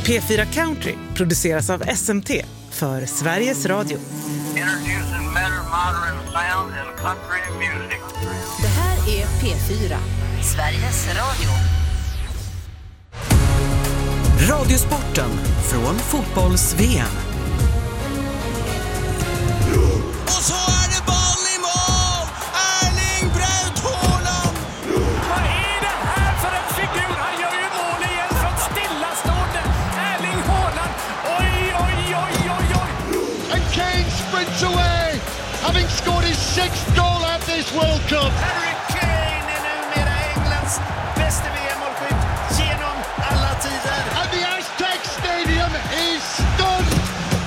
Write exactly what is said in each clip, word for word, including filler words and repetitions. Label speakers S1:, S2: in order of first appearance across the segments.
S1: P fyra Country produceras av S M T för Sveriges Radio.
S2: Det här är P fyra, Sveriges Radio.
S1: Radiosporten från fotbolls-V M.
S3: Och så är det boll i mål! Erling Braut Haaland!
S4: Vad är det här för en figur? Han gör ju mål igen från stillastående. Erling Haaland. Oj, oj, oj, oj, oj.
S5: And Kane sprints away, having scored his sixth goal at this World Cup.
S4: Harry Kane är numera Englands bästa V M-målskytt genom alla tider.
S5: And the Aztec Stadium is stunned.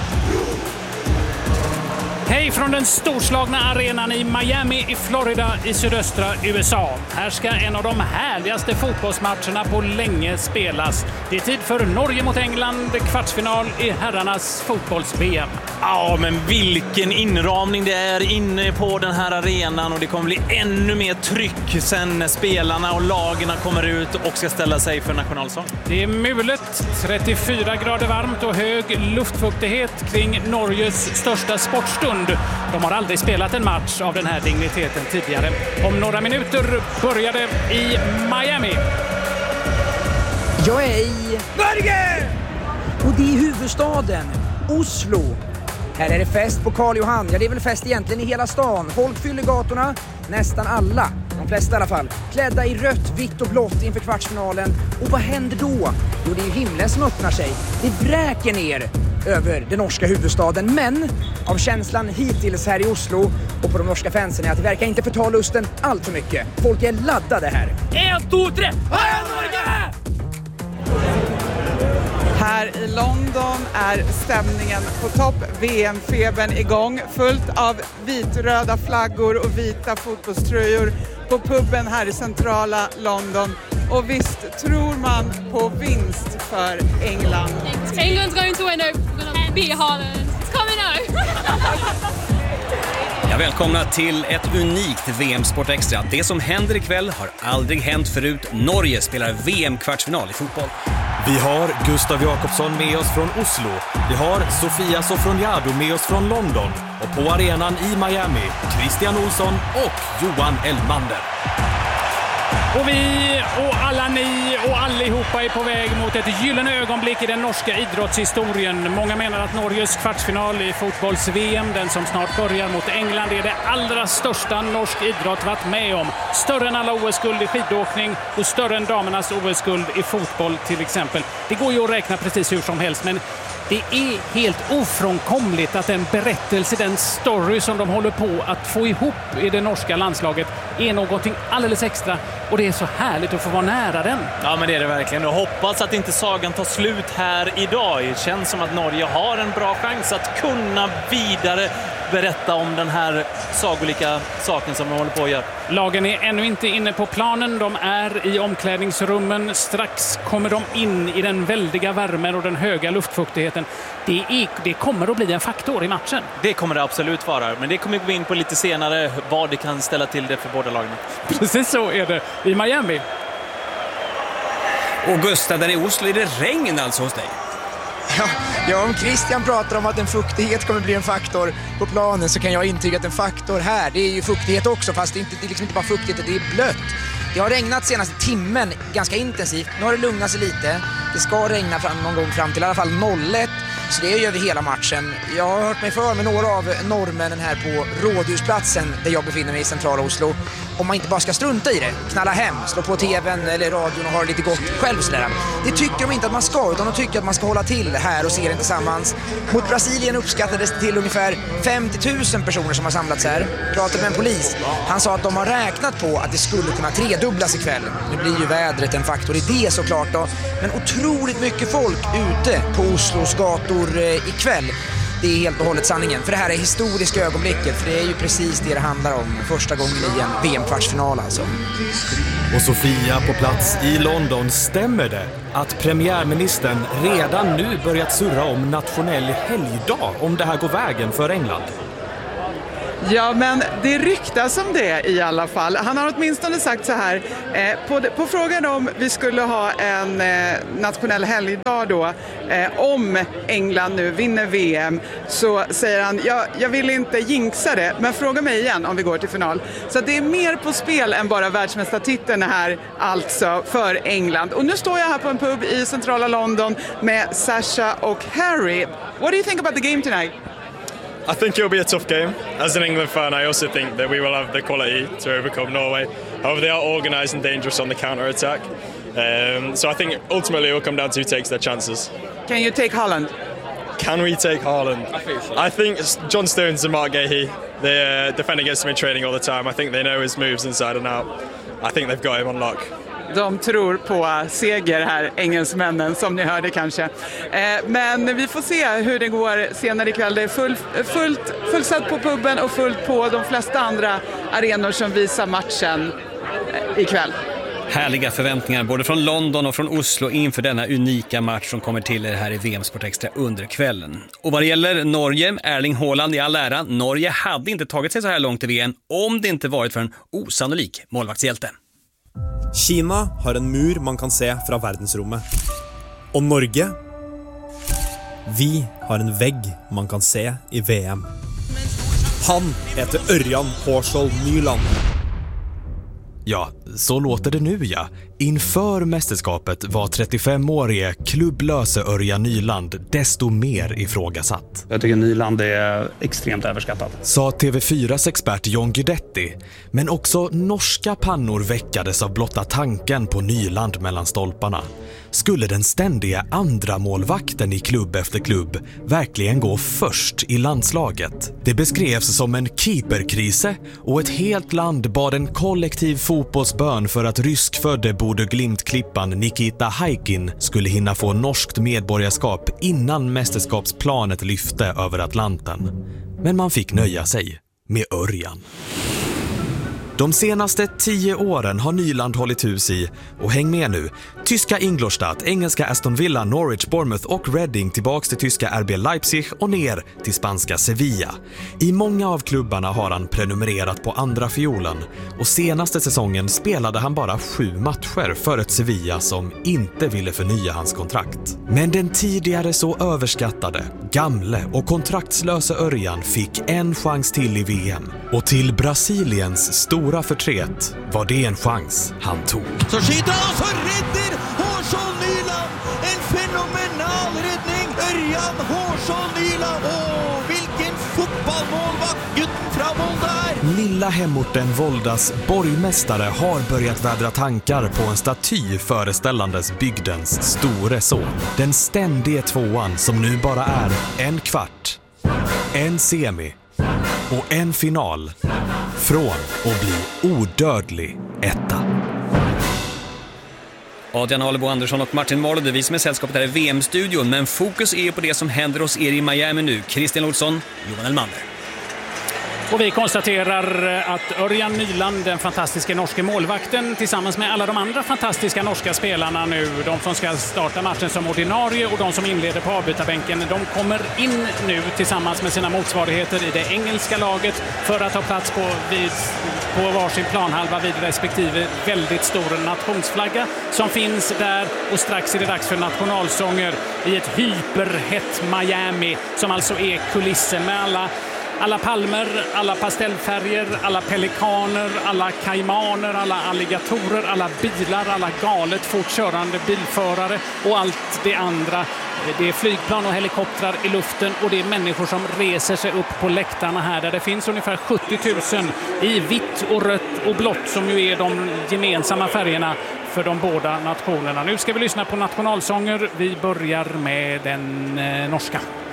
S4: Hej från den storslagna arenan i Miami i Florida i sydöstra U S A. Här ska en av de härligaste fotbollsmatcherna på länge spelas. Det är tid för Norge mot England, kvartsfinal i herrarnas fotbolls-V M.
S6: Ja, men vilken inramning det är inne på den här arenan, och det kommer bli ännu mer tryck sen spelarna och lagarna kommer ut och ska ställa sig för nationalsång.
S4: Det är mulet, trettiofyra grader varmt och hög luftfuktighet kring Norges största sportstund. De har aldrig spelat en match av den här digniteten tidigare. Om några minuter börjar det i Miami.
S7: Jag är i Norge! Och det är huvudstaden, Oslo. Här är det fest på Karl Johan. Ja, det är väl fest egentligen i hela stan. Folk fyller gatorna, nästan alla, de flesta i alla fall, klädda i rött, vitt och blått inför kvartsfinalen. Och vad händer då? Jo, det är ju himlen som öppnar sig. Det vräker ner över den norska huvudstaden, men av känslan hittills här i Oslo och på de norska fansen är att det verkar inte förta lusten allt för mycket. Folk är laddade här.
S4: En, två, tre! Heja Norge!
S8: Här i London är stämningen på topp. V M-febern igång, fullt av vitröda flaggor och vita fotbollströjor på puben här i centrala London. Och visst tror man på vinst för England.
S9: England's going to win over. We're gonna beat Haaland. It's coming out.
S10: Ja, välkomna till ett unikt V M-sport extra. Det som händer ikväll har aldrig hänt förut. Norge spelar V M-kvartsfinal i fotboll.
S11: Vi har Gustav Jakobsson med oss från Oslo. Vi har Sofia Sofroniado med oss från London. Och på arenan i Miami, Christian Olsson och Johan Elmander.
S4: Och vi och alla ni och allihopa är på väg mot ett gyllene ögonblick i den norska idrottshistorien. Många menar att Norges kvartsfinal i fotbolls-V M, den som snart börjar mot England, är det allra största norsk idrott varit med om. Större än alla O S-guld i skidåkning och större än damernas O S-guld i fotboll till exempel. Det går ju att räkna precis hur som helst, men det är helt ofrånkomligt att den berättelse, den story som de håller på att få ihop i det norska landslaget är någonting alldeles extra, och det är så härligt att få vara nära den.
S6: Ja, men det är det verkligen, och hoppas att inte sagan tar slut här idag. Det känns som att Norge har en bra chans att kunna vidare berätta om den här sagolika saken som de håller på att göra.
S4: Lagen är ännu inte inne på planen. De är i omklädningsrummen. Strax kommer de in i den väldiga värmen och den höga luftfuktigheten. Det, är, det kommer att bli en faktor i matchen.
S6: Det kommer det absolut vara. Men det kommer vi gå in på lite senare, vad det kan ställa till det för båda lagen.
S4: Precis så är det i Miami.
S10: Och Gustav, där i Oslo är det regn alltså hos dig.
S7: Ja, ja, om Christian pratar om att en fuktighet kommer bli en faktor på planen, så kan jag intyga att en faktor här, det är ju fuktighet också, fast det är, inte, det är liksom inte bara fuktighet, det är blött. Det har regnat senaste timmen ganska intensivt. Nu har det lugnat sig lite. Det ska regna fram, någon gång fram till i alla fall noll ett. Så det gör vi hela matchen. Jag har hört mig för med några av norrmännen här på Rådhusplatsen där jag befinner mig i centrala Oslo. Om man inte bara ska strunta i det, knalla hem, slå på tvn eller radion och ha det lite gott själv sådär. Det tycker de inte att man ska, utan de tycker att man ska hålla till här och se det tillsammans. Mot Brasilien uppskattades det till ungefär femtio tusen personer som har samlats här. Pratade med en polis. Han sa att de har räknat på att det skulle kunna tredubblas ikväll. Nu blir ju vädret en faktor i det såklart då. Men otroligt mycket folk ute på Oslos gator eh, ikväll. Det är helt och hållet sanningen. För det här är historiska ögonblicket. För det är ju precis det det handlar om. Första gången i en V M-kvartsfinal alltså.
S11: Och Sofia på plats i London, stämmer det att premiärministern redan nu börjat surra om nationell helgdag om det här går vägen för England?
S8: Ja, men det ryktas om det i alla fall. Han har åtminstone sagt så här, eh, på, på frågan om vi skulle ha en eh, nationell helgdag då, eh, om England nu vinner V M, så säger han, ja, jag vill inte jinxa det, men fråga mig igen om vi går till final. Så det är mer på spel än bara världsmästartiteln här, alltså, för England. Och nu står jag här på en pub i centrala London med Sasha och Harry. What do you think about the game tonight?
S12: I think it'll be a tough game. As an England fan, I also think that we will have the quality to overcome Norway. However, they are organised and dangerous on the counter-attack. Um, so I think ultimately it will come down to who takes their chances.
S8: Can you take Haaland?
S12: Can we take Haaland? I think, so. I think John Stones and Mark Gahey, they uh, defend against him in training all the time. I think they know his moves inside and out. I think they've got him on lock.
S8: De tror på seger här, engelsmännen, som ni hörde kanske. Eh, men vi får se hur det går senare ikväll. Det är full, fullt, fullsatt på puben och fullt på de flesta andra arenor som visar matchen eh, ikväll.
S10: Härliga förväntningar både från London och från Oslo inför denna unika match som kommer till er här i V M Sport Extra under kvällen. Och vad det gäller Norge, Erling Haaland i all ära, Norge hade inte tagit sig så här långt i V M om det inte varit för en osannolik målvaktshjälte.
S13: Kina har en mur man kan se från världsrummet. Och Norge, vi har en vägg man kan se i V M. Han heter Örjan Hårsholt Nyland.
S11: Ja, så låter det nu, ja. Inför mästerskapet var trettiofemårige klubblöse Örjan Nyland desto mer ifrågasatt.
S14: Jag tycker Nyland är extremt överskattad,
S11: sa T V fyras expert John Guidetti. Men också norska pannor väckades av blotta tanken på Nyland mellan stolparna. Skulle den ständiga andra målvakten i klubb efter klubb verkligen gå först i landslaget? Det beskrevs som en keeperkrise och ett helt land bad en kollektiv fotbollsbön för att ryskfödde Bodø Glimt-klippan Nikita Haikin skulle hinna få norskt medborgarskap innan mästerskapsplanet lyfte över Atlanten. Men man fick nöja sig med Örjan. De senaste tio åren har Nyland hållit hus i, och häng med nu, tyska Ingolstadt, engelska Aston Villa, Norwich, Bournemouth och Reading tillbaks till tyska R B Leipzig och ner till spanska Sevilla. I många av klubbarna har han prenumererat på andra fiolen, och senaste säsongen spelade han bara sju matcher för ett Sevilla som inte ville förnya hans kontrakt. Men den tidigare så överskattade, gamle och kontraktslösa Örjan fick en chans till i V M, och till Brasiliens stora Stora förtret var det en chans han tog.
S3: Så skjuter han och så räddar Hårsholt Nyland. En fenomenal räddning. Örjan Hårsholt Nyland. Åh, vilken fotbollsmålvakt gutten från Molde är.
S11: Lilla hemorten Voldas borgmästare har börjat vädra tankar på en staty föreställandes bygdens store son. Den ständige tvåan som nu bara är en kvart, en semi och en final från att bli odödlig etta.
S10: Adrian Alebo Andersson och Martin Marlow, det är vi som är sällskapet här i V M-studion, men fokus är på det som händer hos er i Miami nu. Christian Olsson, Johan Elmander.
S4: Och vi konstaterar att Örjan Nyland, den fantastiska norska målvakten, tillsammans med alla de andra fantastiska norska spelarna nu, de som ska starta matchen som ordinarie och de som inleder på avbytarbänken, de kommer in nu tillsammans med sina motsvarigheter i det engelska laget för att ta plats på, vid, på varsin planhalva vid respektive väldigt stor nationsflagga som finns där, och strax är det dags för nationalsånger i ett hyperhett Miami som alltså är kulissen med alla Alla palmer, alla pastellfärger, alla pelikaner, alla kaimaner, alla alligatorer, alla bilar, alla galet fortkörande bilförare och allt det andra. Det är flygplan och helikoptrar i luften, och det är människor som reser sig upp på läktarna här där det finns ungefär sjuttio tusen i vitt och rött och blått som ju är de gemensamma färgerna för de båda nationerna. Nu ska vi lyssna på nationalsånger. Vi börjar med den eh, norska.